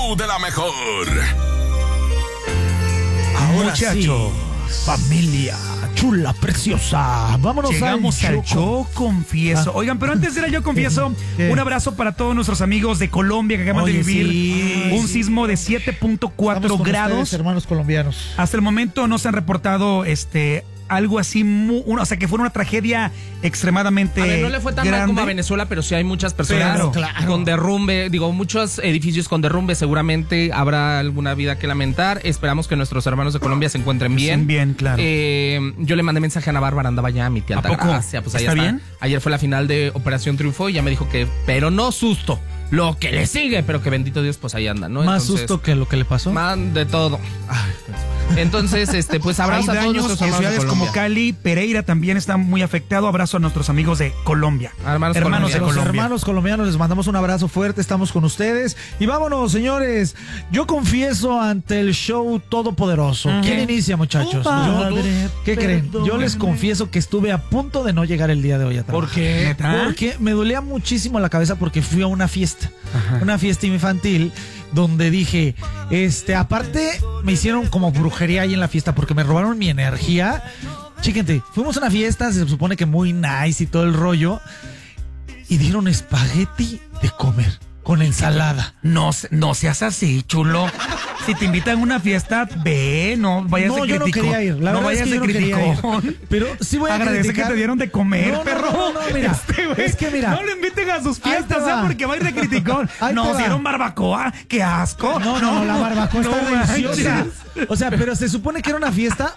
show de la mejor. Ahora muchachos, sí, familia chula, preciosa, vámonos. Llegamos al Yo Confieso. Oigan, pero antes de ir al Yo Confieso, un abrazo para todos nuestros amigos de Colombia que acaban de vivir un sismo de 7.4 grados. Ustedes, hermanos colombianos. Hasta el momento no se han reportado algo así, o sea, que fue una tragedia extremadamente grande. No le fue tan mal como a Venezuela, pero sí hay muchas personas con derrumbe, muchos edificios con derrumbe, seguramente habrá alguna vida que lamentar. Esperamos que nuestros hermanos de Colombia se encuentren bien. Bien, claro. Yo le mandé mensaje a Ana Bárbara, andaba ya a mi tía Altagracia, pues ¿Está bien? Ayer fue la final de Operación Triunfo y ya me dijo que, pero no susto, lo que le sigue, pero que bendito Dios, pues ahí anda, ¿no? Más susto que lo que le pasó. Más de todo. Entonces, pues abrazo a todos nuestros hermanos ciudades de Colombia. como Cali, Pereira también está muy afectado. Abrazo a nuestros amigos de Colombia. Hermanos de Colombia. Los hermanos colombianos les mandamos un abrazo fuerte, estamos con ustedes. Y vámonos, señores. Yo confieso ante el show todopoderoso. ¿Quién inicia, muchachos? ¿Qué creen? Yo les confieso que estuve a punto de no llegar el día de hoy a trabajar. ¿Por qué? Porque me dolía muchísimo la cabeza porque fui a una fiesta. Una fiesta infantil donde dije, aparte me hicieron como brujería ahí en la fiesta porque me robaron mi energía. Chíquense, fuimos a una fiesta, se supone que muy nice y todo el rollo, y dieron espagueti de comer con ensalada. No seas así, chulo. Si te invitan a una fiesta, ve, no vayas de criticón. No, yo no quería ir. La verdad vayas es que de criticón. Pero sí voy a Agradece criticar. que te dieron de comer, perro. No, mira. Es que mira. No lo inviten a sus fiestas, porque va a ir de criticón. Nos dieron barbacoa. ¡Qué asco! No, la barbacoa está deliciosa. O sea, pero se supone que era una fiesta.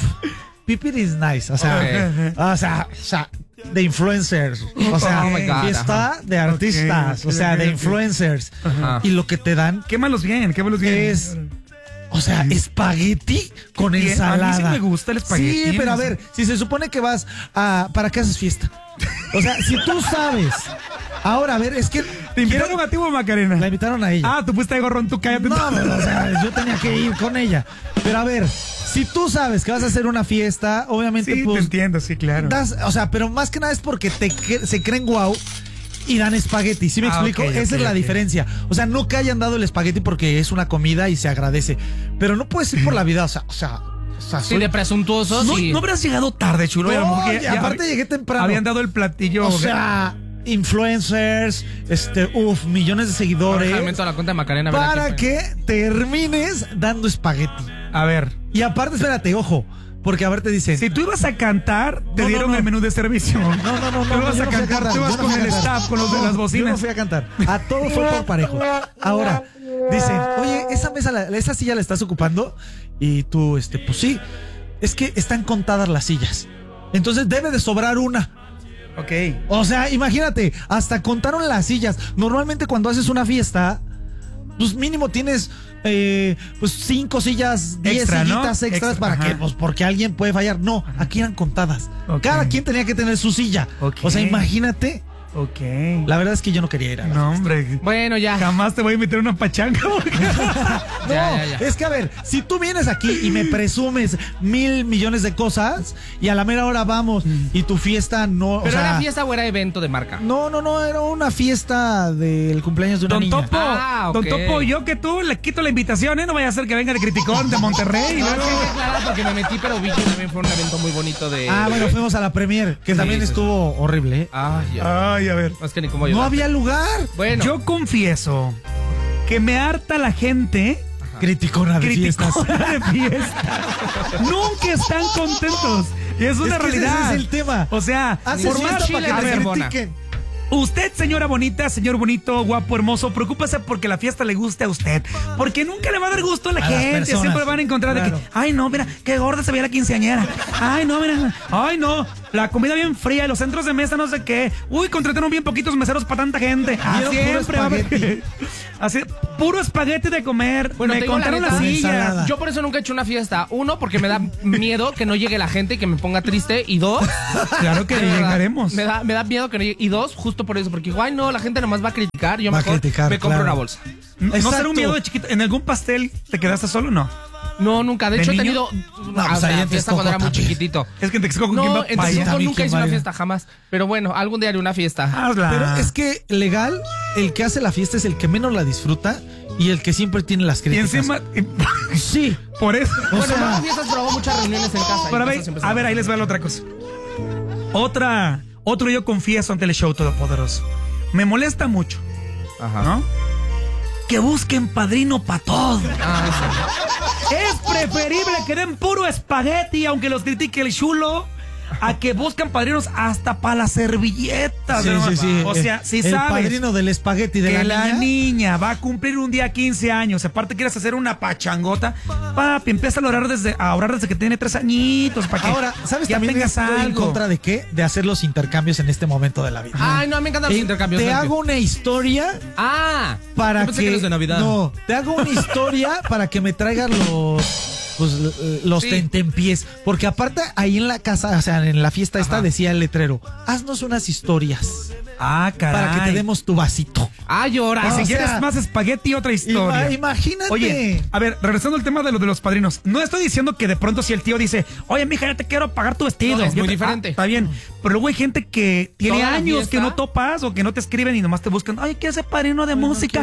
Pipir is nice. O sea, de influencers. O sea, fiesta de artistas. O sea, de influencers. Y lo que te dan. Quémalos bien. Es, o sea, espagueti con ensalada. A mí sí me gusta el espagueti. Sí, pero a ver, si se supone que vas ¿para qué haces fiesta? O sea, si tú sabes. Ahora, a ver, es que... ¿Te invitaron a ti o Macarena? La invitaron a ella. Tú fuiste de gorrón, tú cállate. No, pero, o sea, yo tenía que ir con ella. Pero a ver, si tú sabes que vas a hacer una fiesta, obviamente, sí, pues... te entiendo, sí, claro. O sea, pero más que nada es porque se creen guau y dan espagueti. ¿Sí me explico? Esa es la diferencia. O sea, no que hayan dado el espagueti porque es una comida y se agradece. Pero no puedes ir por la vida, o sea, sí, de presuntuosos. No habrás llegado tarde, chulo. No, aparte llegué temprano. Habían dado el platillo. O sea, influencers, millones de seguidores. Realmente a la cuenta de Macarena. Para que termines dando espagueti. A ver. Y aparte, espérate, ojo. Porque a ver, te dicen, si tú ibas a cantar, te dieron el menú de servicio. No. Tú ibas a cantar, tú ibas con el staff, con los de las bocinas. Yo no fui a cantar. A todo fue por parejo. Ahora, dicen, oye, esa silla la estás ocupando. Y tú, pues sí. Es que están contadas las sillas. Entonces debe de sobrar una. Ok. O sea, imagínate, hasta contaron las sillas. Normalmente cuando haces una fiesta, pues mínimo tienes 5 sillas, 10 sillitas extras para que, pues porque alguien puede fallar. No, aquí eran contadas. Cada quien tenía que tener su silla. O sea, imagínate. Ok. La verdad es que yo no quería ir a la fiesta. Hombre. Bueno, ya. Jamás te voy a invitar a una pachanga. Ya. Es que a ver, si tú vienes aquí y me presumes 1,000 millones de cosas y a la mera hora vamos y tu fiesta no... ¿Pero era fiesta o era evento de marca? No, era una fiesta del cumpleaños de una niña. Don Topo, yo que tú le quito la invitación, no vaya a ser que venga de criticón de Monterrey. Claro, porque me metí, pero vi que también fue un evento muy bonito de... bueno, fuimos a la premier, que también estuvo horrible. Ay, a ver. Es que ni cómo ayudar. No había lugar. Bueno. Yo confieso que me harta la gente... Criticona de fiestas. Nunca están contentos. Y es una realidad. Ese es el tema. O sea, por más para que te critiquen. Usted, señora bonita, señor bonito, guapo, hermoso, preocúpese porque la fiesta le guste a usted. Porque nunca le va a dar gusto a la gente. Siempre van a encontrar de que, ay, no, mira, qué gorda se veía la quinceañera. Ay, no, mira, ay, no, la comida bien fría, los centros de mesa, no sé qué. Uy, contrataron bien poquitos meseros para tanta gente. Siempre va a haber. Así, puro espagueti de comer. Bueno, me contaron las sillas. Yo por eso nunca he hecho una fiesta. 1, porque me da miedo que no llegue la gente y que me ponga triste. Y 2, claro que llegaremos. Me da miedo que no llegue. Y 2, justo por eso, porque ay no, la gente nomás va a criticar. Yo mejor me compro una bolsa. ¿No será un miedo de chiquito? ¿En algún pastel te quedaste solo o no? No, nunca. De hecho, he tenido una fiesta cuando era muy chiquitito. Es que en Texcoco, no, en Texcoco nunca hice una fiesta, jamás. Pero bueno, algún día haré una fiesta. Pero es que legal, el que hace la fiesta es el que menos la disfruta y el que siempre tiene las críticas. Y encima... Sí. Por eso. Bueno, no fiestas, pero hago muchas reuniones en casa. Pero a ver, ahí les va la otra cosa. Otro yo confieso ante el show todopoderoso. Me molesta mucho, Ajá. ¿no? Que busquen padrino para todo. Es preferible que den puro espagueti, aunque los critique el chulo, a que buscan padrinos hasta para las servilletas. Sí. O sea, si el sabes padrino del espagueti de que la niña va a cumplir un día 15 años, aparte quieres hacer una pachangota, papi, empieza a ahorrar desde que tiene 3 añitos, para que ahora, ¿sabes ya también tengas estoy en algo? contra de qué? De hacer los intercambios en este momento de la vida. Ay, no, me encantan los intercambios. Te hago una historia para pensé que eres de Navidad. No, te hago una historia para que me traigan los tentempiés, porque aparte ahí en la casa, o sea, en la fiesta esta decía el letrero, haznos unas historias. Ah, caray. Para que te demos tu vasito. Llora. Si quieres más espagueti, otra historia. Imagínate. Oye, a ver, regresando al tema de los padrinos. No estoy diciendo que de pronto si el tío dice, oye, mija, ya te quiero pagar tu vestido. No, es muy diferente. Está bien. Pero luego hay gente que tiene Toda la años fiesta. que no topas o que no te escriben y nomás te buscan, ay, ¿quieres ser padrino de música?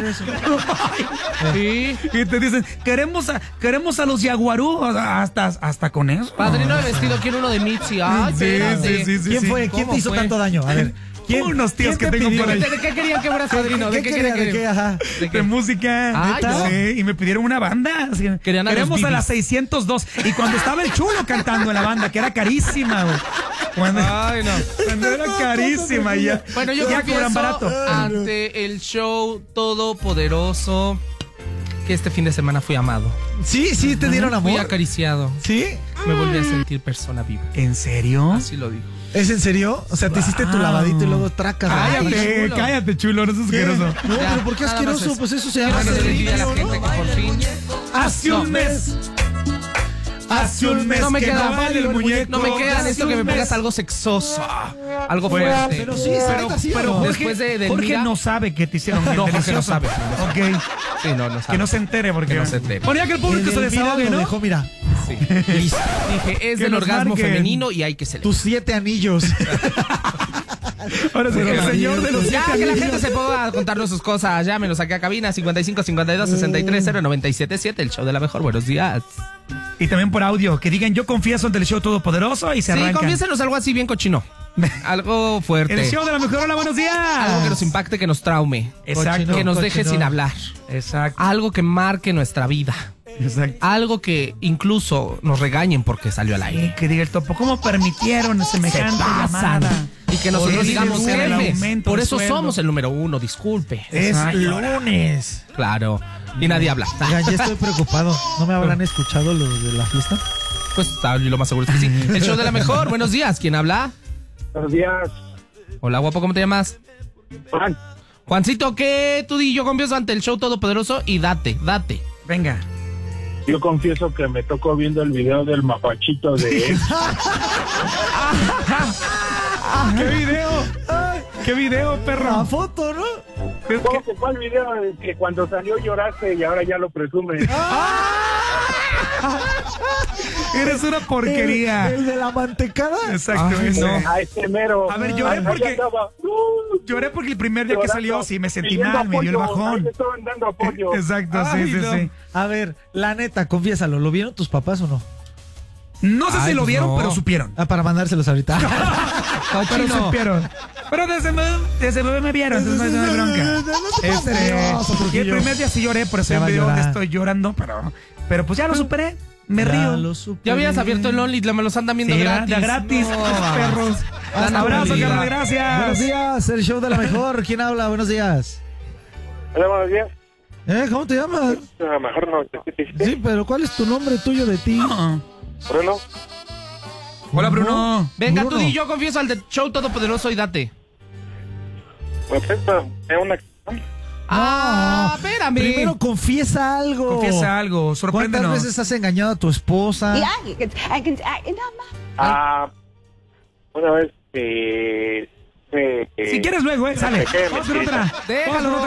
Sí. Y te dicen, queremos a los Yaguarú. Hasta con eso. Padrino de vestido, quiero uno de Mitzi. Ay, espérate. Sí. ¿Quién fue? ¿Quién te hizo tanto daño? A ver. Unos tíos que tengo por ahí. ¿De qué querían que fueras padrino? ¿De qué querían que ¿De qué? Ajá. De música. Ay, no. Sí, y me pidieron una banda. Así, Querían a queremos los a la Bibis. 602. Y cuando estaba el chulo cantando en la banda, que era carísima, güey. Cuando era carísima ya. Bueno, yo ya confieso cobran barato. ante el show todopoderoso que este fin de semana fui amado. Sí, te dieron amor. Fui acariciado. ¿Sí? Me volví a sentir persona viva. ¿En serio? Así lo digo. ¿Es en serio? O sea, te hiciste tu lavadito y luego tracas. Cállate, chulo, no seas ¿Qué? asqueroso. No, Ya, pero ¿por qué nada más asqueroso? eso. Pues eso se Quiero llama que se le diga a la servicio, gente ¿no? que por fin. Hace un mes. Hace un mes No me que queda. no vale el muñeco. No me queda. Hace Necesito que un me pongas mes. algo sexoso. Algo Pues, fuerte. Pero sí, ¿sí o no? Jorge, Después de Jorge Mira- no sabe que te hicieron el No, Jorge delicioso. no sabe. Ok. Sí, no sabe. Que no se entere porque... Que no se entere. Ponía que el público se El video desahogue, lo ¿no? dejó, mira. Sí. Listo. Dije, es Que del nos orgasmo marquen. femenino y hay que celebrar. Tus 7 anillos. Ahora sí, Pero el la señor de los Ya, 7 que la anillos. gente se ponga a contarnos sus cosas. Llámenos aquí a cabina 55 52 63 0977, 7, el show de la mejor. Buenos días. Y también por audio, que digan yo confieso ante el show todopoderoso y se Sí, arrancan. confiésenos algo así bien cochino. Algo fuerte. El show de la mejor, hola, buenos días. Algo que nos impacte, que nos traume. Exacto. Que nos deje cochino. sin hablar. Exacto. Algo que marque nuestra vida. Exacto. Algo que incluso nos regañen porque salió al aire. Que diga el topo, ¿cómo permitieron semejante pasan. llamada? Y que nosotros Por digamos, ese el jefe, aumento por de eso sueldo. somos el número 1, disculpe. Es Exacto. lunes. Claro. Y nadie habla. Oigan, ya estoy preocupado. ¿No me habrán escuchado los de la fiesta? Pues lo más seguro es que sí. El show de la mejor. Buenos días. ¿Quién habla? Buenos días, Hola, guapo, ¿cómo te llamas? Juan. Juancito, ¿qué tú y yo confieso ante el show todopoderoso? Y date. Venga. Yo confieso que me tocó viendo el video del mapachito de... ¿Qué video? ¿Qué video, La perro? foto, ¿no? ¿Cómo que fue el video que cuando salió lloraste y ahora ya lo presumes? Eres una porquería. El de la mantecada. Exacto, Ay, eso. no. A este mero. A ver, lloré Ahí porque- andaba, Lloré porque el primer día que llorando, salió sí me sentí pidiendo mal, me dio el apoyo, ahí bajón. le estaban dando apoyo. Exacto, Ay, sí. no. A ver, la neta, confiésalo. ¿Lo vieron tus papás o no? No sé Ay, si lo pues vieron, no. pero supieron. Para mandárselos ahorita. Pero supieron. Pero desde bebé me vieron, entonces no hay bronca. Y el primer día sí lloré, por eso Ya el va a video donde llorar. estoy llorando, pero pues ya lo superé. Me río. Ya habías abierto el Only, me los andan viendo Sí, gratis. ya gratis, No, perros. Tan Abrazo, aburrida. carnal, gracias. Buenos días, el show de la mejor. ¿Quién habla? Buenos días. Hola, buenos días. ¿Cómo te llamas? A lo mejor no. Sí, pero ¿cuál es tu nombre tuyo de ti? No. Bruno. Hola, Bruno. Venga, Bruno. tú y yo confieso al de show todopoderoso y date. Pues esta es una... Espérame. Primero confiesa algo. Confiesa algo, ¿Cuántas sorpréndenos. veces has engañado a tu esposa? Una vez que... Si quieres luego, sale. Me quedé Vamos con mentirita. otra. Déjalo. Vamos con otra.